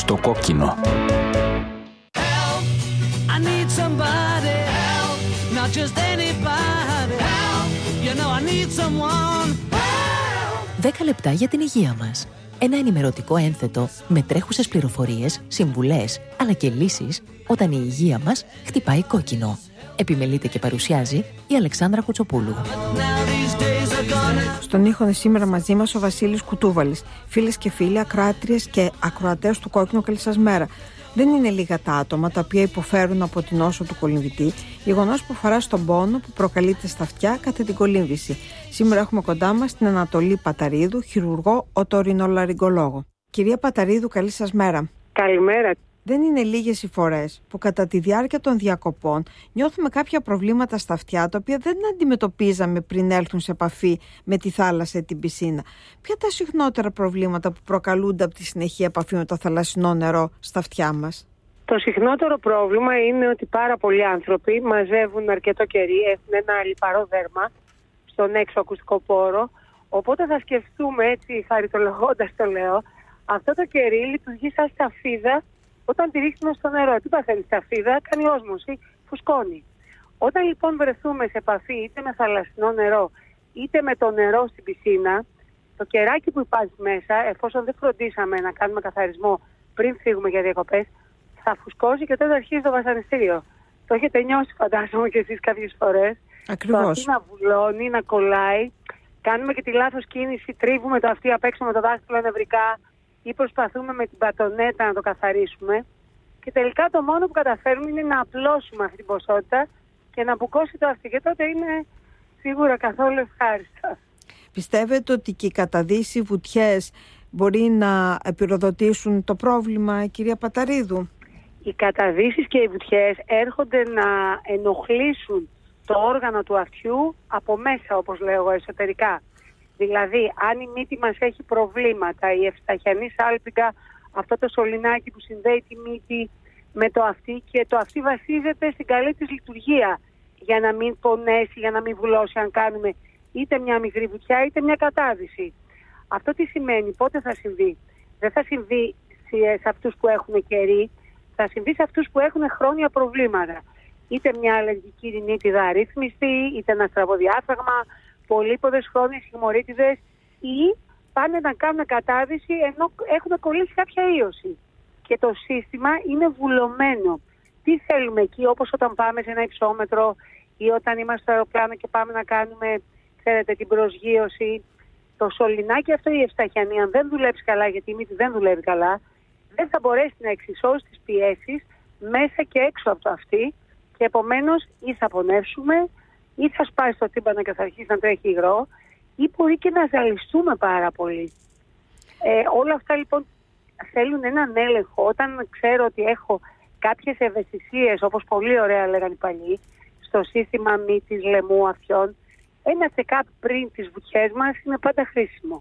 στο κόκκινο. Help, I need somebody, help, not just anybody, help, you know I need someone, help. 10 λεπτά για την υγεία μας. Ένα ενημερωτικό ένθετο με τρέχουσες πληροφορίες, συμβουλές, αλλά και λύσεις όταν η υγεία μας χτυπάει κόκκινο. Επιμελείται και παρουσιάζει η Αλεξάνδρα Κουτσοπούλου. Στον ήχο είναι σήμερα μαζί μας ο Βασίλης Κουτούβαλης. Φίλες και φίλοι, ακροάτριες και ακροατές του Κόκκινου, καλή σας μέρα. Δεν είναι λίγα τα άτομα τα οποία υποφέρουν από την νόσο του κολυμβητή, γεγονός που αφορά στον πόνο που προκαλείται στα αυτιά κατά την κολύμβηση. Σήμερα έχουμε κοντά μας την Ανατολή Παταρίδου, χειρουργό οτορινολαριγκολόγο. Κυρία Παταρίδου, καλή σας μέρα. Καλημέρα. Δεν είναι λίγες οι φορές που κατά τη διάρκεια των διακοπών νιώθουμε κάποια προβλήματα στα αυτιά τα οποία δεν αντιμετωπίζαμε πριν έλθουν σε επαφή με τη θάλασσα ή την πισίνα. Ποια τα συχνότερα προβλήματα που προκαλούνται από τη συνεχή επαφή με το θαλασσινό νερό στα αυτιά μας? Το συχνότερο πρόβλημα είναι ότι πάρα πολλοί άνθρωποι μαζεύουν αρκετό κερί, έχουν ένα λιπαρό δέρμα στον έξω ακουστικό πόρο, οπότε θα σκεφτούμε, έτσι χαριτολογώντας το λέω, αυτό το κερί λειτουργεί σαν σταφίδα. Όταν τη ρίχνουμε στο νερό, τι παθαίνει στη σταφίδα, κάνει όσμωση, φουσκώνει. Όταν λοιπόν βρεθούμε σε επαφή είτε με θαλασσινό νερό, είτε με το νερό στην πισίνα, το κεράκι που υπάρχει μέσα, εφόσον δεν φροντίσαμε να κάνουμε καθαρισμό πριν φύγουμε για διακοπές, θα φουσκώσει και τότε αρχίζει το βασανιστήριο. Το έχετε νιώσει, φαντάζομαι και εσείς κάποιες φορές. Ακριβώς. Το αυτί να βουλώνει, να κολλάει. Κάνουμε και τη λάθος κίνηση, τρίβουμε το αυτί απ' έξω με το δάχτυλο νευρικά ή προσπαθούμε με την πατονέτα να το καθαρίσουμε. Και τελικά το μόνο που καταφέρουμε είναι να απλώσουμε αυτή την ποσότητα και να μπουκώσει το αυτί. Και τότε είναι σίγουρα καθόλου ευχάριστα. Πιστεύετε ότι και οι καταδύσεις, οι βουτιές μπορεί να επιρροδοτήσουν το πρόβλημα, κυρία Παταρίδου? Οι καταδύσεις και οι βουτιές έρχονται να ενοχλήσουν το όργανο του αυτιού από μέσα, όπως λέω εγώ, εσωτερικά. Δηλαδή, αν η μύτη μας έχει προβλήματα, η ευσταχιανή σάλπιγγα, αυτό το σωληνάκι που συνδέει τη μύτη με το αυτί, και το αυτί βασίζεται στην καλή της λειτουργία για να μην πονέσει, για να μην βουλώσει αν κάνουμε είτε μια μικρή βουτιά είτε μια κατάδυση. Αυτό τι σημαίνει, πότε θα συμβεί? Δεν θα συμβεί σε αυτούς που έχουν κερί, θα συμβεί σε αυτούς που έχουν χρόνια προβλήματα. Είτε μια αλλεργική ρινίτιδα αρρύθμιστη, είτε ένα στραβοδιάφραγμα, πολύποδες χρόνιες χειμωρίτιδες, ή πάνε να κάνουν κατάδυση ενώ έχουν κολλήσει κάποια ίωση. Και το σύστημα είναι βουλωμένο. Τι θέλουμε εκεί, όπως όταν πάμε σε ένα υψόμετρο ή όταν είμαστε στο αεροπλάνο και πάμε να κάνουμε, ξέρετε, την προσγείωση. Το σωληνάκι αυτό, η ευσταχιανή, αν δεν δουλέψει καλά, γιατί η μύτη δεν δουλεύει καλά, δεν θα μπορέσει να εξισώσει τις πιέσεις μέσα και έξω από το αυτί, και επομένως ή θα πονεύσουμε, ή θα σπάσει το τύμπανο και θα αρχίσει να τρέχει υγρό, ή μπορεί και να ζαλιστούμε πάρα πολύ. Όλα αυτά λοιπόν θέλουν έναν έλεγχο. Όταν ξέρω ότι έχω κάποιες ευαισθησίες, όπως πολύ ωραία λέγανε οι παλιοί, στο σύστημα μύτης, λαιμού, αυτιών, ένα check-up πριν τις βουτιές μας είναι πάντα χρήσιμο.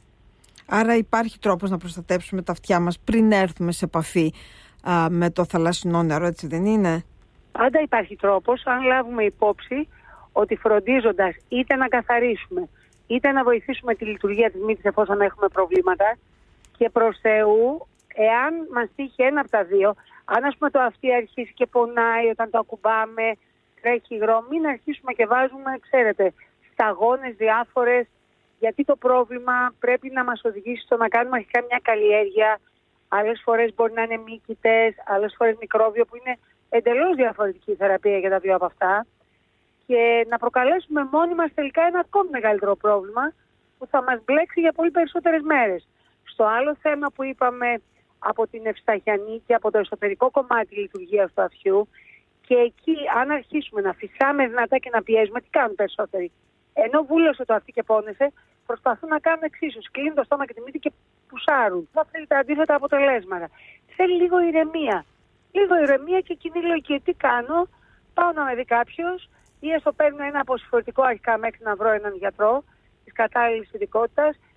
Άρα υπάρχει τρόπος να προστατέψουμε τα αυτιά μας πριν έρθουμε σε επαφή με το θαλασσινό νερό, έτσι δεν είναι? Πάντα υπάρχει τρόπος, αν λάβουμε υπόψη ότι φροντίζοντας είτε να καθαρίσουμε είτε να βοηθήσουμε τη λειτουργία της μύτης εφόσον έχουμε προβλήματα, και προς Θεού, εάν μας τύχει ένα από τα δύο, αν ας πούμε το αυτί αρχίσει και πονάει όταν το ακουμπάμε, τρέχει υγρό, μην αρχίσουμε και βάζουμε, ξέρετε, σταγόνες διάφορες, γιατί το πρόβλημα πρέπει να μας οδηγήσει στο να κάνουμε αρχικά μια καλλιέργεια. Άλλες φορές μπορεί να είναι μύκητες, άλλες φορές μικρόβιο, που είναι εντελώς διαφορετική θεραπεία για τα δύο από αυτά, και να προκαλέσουμε μόνοι μας τελικά ένα ακόμη μεγαλύτερο πρόβλημα που θα μας μπλέξει για πολύ περισσότερες μέρες. Στο άλλο θέμα που είπαμε, από την ευσταχιανή και από το εσωτερικό κομμάτι λειτουργίας του αυτιού, και εκεί αν αρχίσουμε να φυσάμε δυνατά και να πιέζουμε, τι κάνουν περισσότεροι? Ενώ βούλωσε το αυτί και πόνεσε, προσπαθούν να κάνουν εξίσου. Κλείνουν το στόμα και τη μύτη και πουσάρουν. Θα θέλει τα αντίθετα αποτελέσματα. Θέλει λίγο ηρεμία. Λίγο ηρεμία και κοινή λογική. Τι κάνω? Πάω να με δει κάποιος, ή έστω παίρνω ένα αποσυφορητικό αρχικά μέχρι να βρω έναν γιατρό της κατάλληλης ειδικότητας,